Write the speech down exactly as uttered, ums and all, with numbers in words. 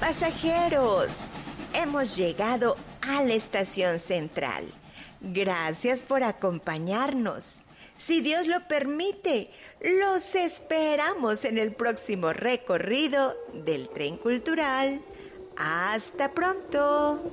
Pasajeros, hemos llegado a la estación central. Gracias por acompañarnos. Si Dios lo permite, los esperamos en el próximo recorrido del tren cultural. ¡Hasta pronto!